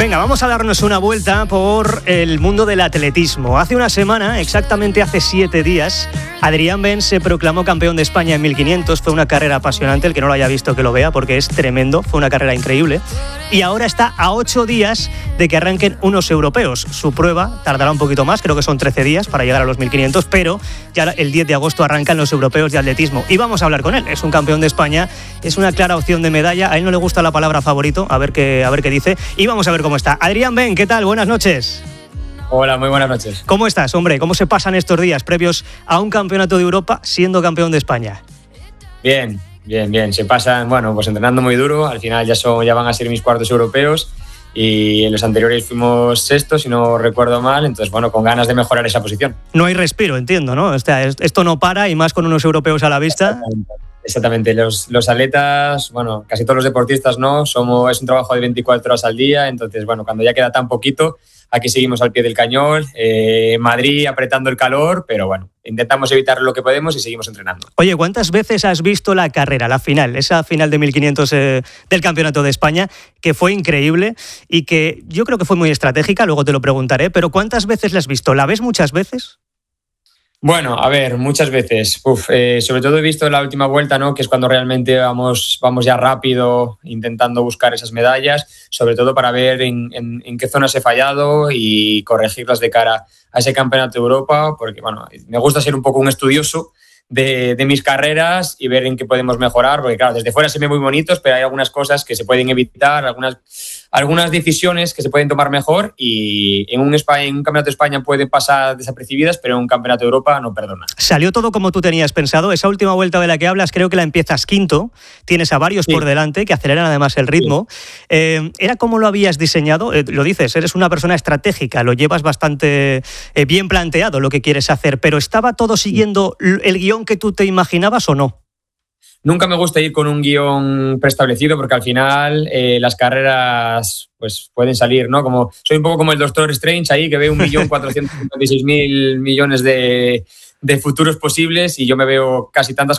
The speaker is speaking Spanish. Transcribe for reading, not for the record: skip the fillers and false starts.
Venga, vamos a darnos una vuelta por el mundo del atletismo. Hace una semana, exactamente hace 7 días, Adrián Ben se proclamó campeón de España en 1500. Fue una carrera apasionante, el que no lo haya visto que lo vea, porque es tremendo, fue una carrera increíble. Y ahora está a 8 días de que arranquen unos europeos. Su prueba tardará un poquito más, creo que son 13 días para llegar a los 1500, pero ya el 10 de agosto arrancan los europeos de atletismo. Y vamos a hablar con él, es un campeón de España, es una clara opción de medalla. A él no le gusta la palabra favorito, a ver qué dice. Y vamos a ver cómo está. Adrián Ben, ¿qué tal? Buenas noches. Hola, muy buenas noches. ¿Cómo estás, hombre? ¿Cómo se pasan estos días previos a un campeonato de Europa siendo campeón de España? Bien. Se pasan, pues entrenando muy duro. Al final ya van a ser mis cuartos europeos y en los anteriores fuimos sextos, si no recuerdo mal. Entonces, con ganas de mejorar esa posición. No hay respiro, entiendo, ¿no? Esto no para y más con unos europeos a la vista. Exactamente. Los atletas, casi todos los deportistas, ¿no? Es un trabajo de 24 horas al día. Entonces, cuando ya queda tan poquito, aquí seguimos al pie del cañón. Madrid apretando el calor, pero intentamos evitar lo que podemos y seguimos entrenando. Oye, ¿cuántas veces has visto la carrera, la final, esa final de 1500 del Campeonato de España, que fue increíble y que yo creo que fue muy estratégica, luego te lo preguntaré, pero ¿cuántas veces la has visto? ¿La ves muchas veces? A ver, muchas veces. Sobre todo he visto la última vuelta, ¿no? Que es cuando realmente vamos ya rápido intentando buscar esas medallas, sobre todo para ver en qué zonas he fallado y corregirlas de cara a ese campeonato de Europa, porque me gusta ser un poco un estudioso de mis carreras y ver en qué podemos mejorar, porque claro, desde fuera se ven muy bonitos, pero hay algunas cosas que se pueden evitar, algunas decisiones que se pueden tomar mejor, y en un campeonato de España pueden pasar desapercibidas, pero en un campeonato de Europa no perdona. Salió todo como tú tenías pensado. Esa última vuelta de la que hablas creo que la empiezas quinto, tienes a varios por delante que aceleran además el ritmo. Sí. ¿Era como lo habías diseñado? Lo dices, eres una persona estratégica, lo llevas bastante bien planteado lo que quieres hacer, pero ¿estaba todo siguiendo el guión que tú te imaginabas o no? Nunca me gusta ir con un guión preestablecido, porque al final las carreras pueden salir, ¿no? Soy un poco como el Doctor Strange ahí, que ve 1.456.000 millones de futuros posibles, y yo me veo casi tantas